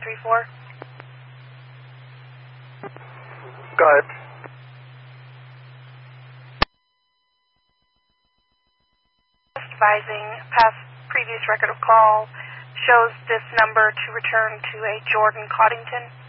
34. Go ahead. Advising past previous record of call shows this number to return to a Jordan Coddington.